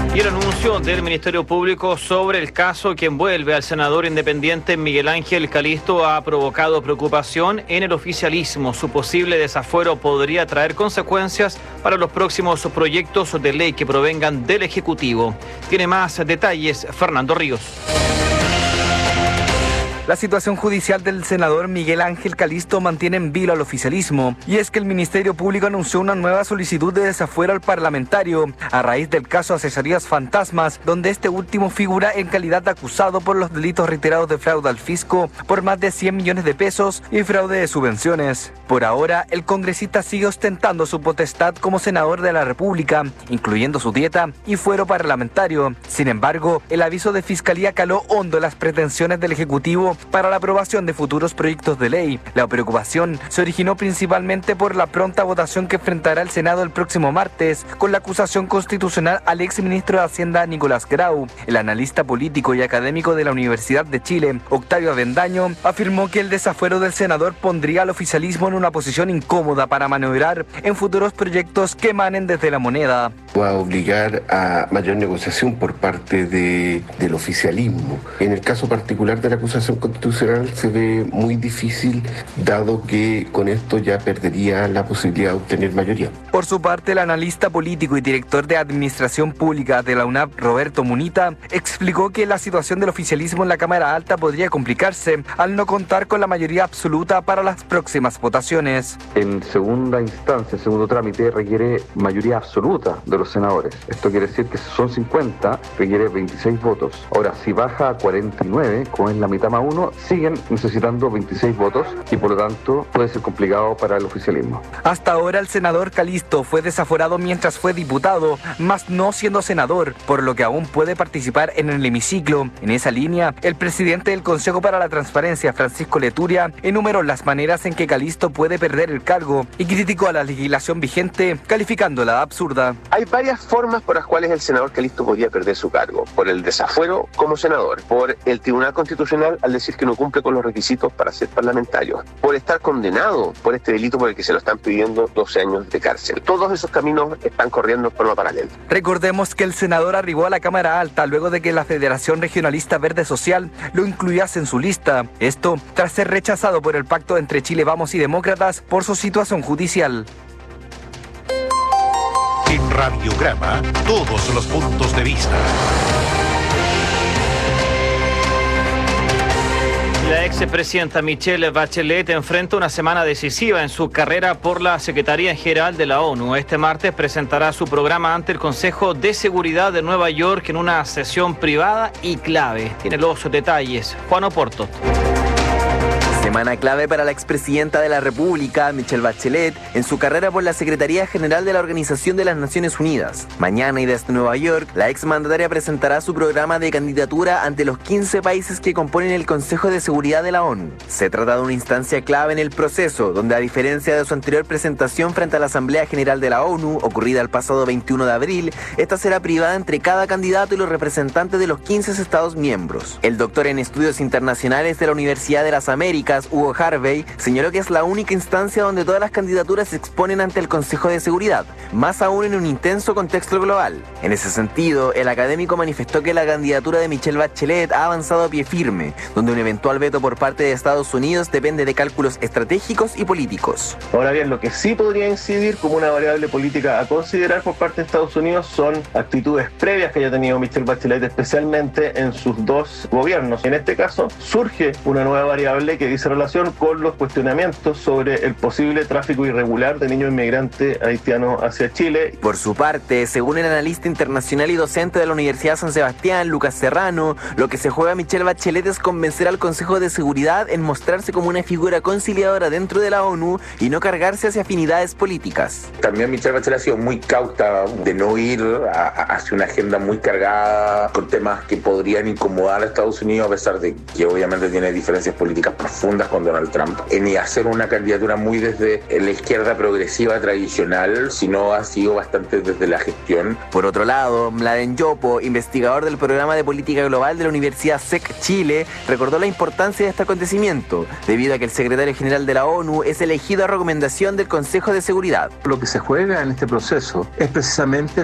Y el anuncio del Ministerio Público sobre el caso que envuelve al senador independiente Miguel Ángel Calisto ha provocado preocupación en el oficialismo. Su posible desafuero podría traer consecuencias para los próximos proyectos de ley que provengan del Ejecutivo. Tiene más detalles Fernando Ríos. La situación judicial del senador Miguel Ángel Calisto mantiene en vilo al oficialismo, y es que el Ministerio Público anunció una nueva solicitud de desafuero al parlamentario a raíz del caso Asesorías Fantasmas, donde este último figura en calidad de acusado por los delitos reiterados de fraude al fisco por más de 100 millones de pesos y fraude de subvenciones. Por ahora, el congresista sigue ostentando su potestad como senador de la República, incluyendo su dieta y fuero parlamentario. Sin embargo, el aviso de Fiscalía caló hondo en las pretensiones del Ejecutivo para la aprobación de futuros proyectos de ley. La preocupación se originó principalmente por la pronta votación que enfrentará el Senado el próximo martes con la acusación constitucional al exministro de Hacienda Nicolás Grau. El analista político y académico de la Universidad de Chile, Octavio Avendaño, afirmó que el desafuero del senador pondría al oficialismo en una posición incómoda para maniobrar en futuros proyectos que emanen desde la moneda. Va a obligar a mayor negociación por parte del oficialismo. En el caso particular de la acusación constitucional se ve muy difícil, dado que con esto ya perdería la posibilidad de obtener mayoría. Por su parte, el analista político y director de Administración Pública de la UNAP, Roberto Munita, explicó que la situación del oficialismo en la Cámara Alta podría complicarse al no contar con la mayoría absoluta para las próximas votaciones. En segunda instancia, el segundo trámite requiere mayoría absoluta de los senadores. Esto quiere decir que si son 50, requiere 26 votos. Ahora, si baja a 49, como es la mitad más uno, siguen necesitando 26 votos y por lo tanto puede ser complicado para el oficialismo. Hasta ahora el senador Calisto fue desaforado mientras fue diputado, mas no siendo senador, por lo que aún puede participar en el hemiciclo. En esa línea, el presidente del Consejo para la Transparencia, Francisco Leturia, enumeró las maneras en que Calisto puede perder el cargo y criticó a la legislación vigente, calificándola de absurda. Hay varias formas por las cuales el senador Calisto podría perder su cargo: por el desafuero como senador, por el Tribunal Constitucional al decir que no cumple con los requisitos para ser parlamentario, por estar condenado por este delito por el que se lo están pidiendo 12 años de cárcel. Todos esos caminos están corriendo en forma paralela. Recordemos que el senador arribó a la Cámara Alta luego de que la Federación Regionalista Verde Social lo incluyase en su lista. Esto tras ser rechazado por el pacto entre Chile Vamos y Demócratas por su situación judicial. En Radiograma, todos los puntos de vista. La expresidenta Michelle Bachelet enfrenta una semana decisiva en su carrera por la Secretaría General de la ONU. Este martes presentará su programa ante el Consejo de Seguridad de Nueva York en una sesión privada y clave. Tiene los detalles Juan Oporto. Semana clave para la expresidenta de la República, Michelle Bachelet, en su carrera por la Secretaría General de la Organización de las Naciones Unidas. Mañana y desde Nueva York, la exmandataria presentará su programa de candidatura ante los 15 países que componen el Consejo de Seguridad de la ONU. Se trata de una instancia clave en el proceso, donde a diferencia de su anterior presentación frente a la Asamblea General de la ONU, ocurrida el pasado 21 de abril, esta será privada entre cada candidato y los representantes de los 15 estados miembros. El doctor en Estudios Internacionales de la Universidad de las Américas, Hugo Harvey, señaló que es la única instancia donde todas las candidaturas se exponen ante el Consejo de Seguridad, más aún en un intenso contexto global. En ese sentido, el académico manifestó que la candidatura de Michelle Bachelet ha avanzado a pie firme, donde un eventual veto por parte de Estados Unidos depende de cálculos estratégicos y políticos. Ahora bien, lo que sí podría incidir como una variable política a considerar por parte de Estados Unidos son actitudes previas que haya tenido Michelle Bachelet, especialmente en sus dos gobiernos. En este caso, surge una nueva variable que dice relación con los cuestionamientos sobre el posible tráfico irregular de niños inmigrantes haitianos hacia Chile. Por su parte, según el analista internacional y docente de la Universidad San Sebastián, Lucas Serrano, lo que se juega Michelle Bachelet es convencer al Consejo de Seguridad en mostrarse como una figura conciliadora dentro de la ONU y no cargarse hacia afinidades políticas. También Michelle Bachelet ha sido muy cauta de no ir hacia una agenda muy cargada con temas que podrían incomodar a Estados Unidos, a pesar de que obviamente tiene diferencias políticas profundas con Donald Trump, ni hacer una candidatura muy desde la izquierda progresiva tradicional, sino ha sido bastante desde la gestión. Por otro lado, Mladen Yopo, investigador del programa de política global de la Universidad SEC Chile, recordó la importancia de este acontecimiento, debido a que el secretario general de la ONU es elegido a recomendación del Consejo de Seguridad. Lo que se juega en este proceso es precisamente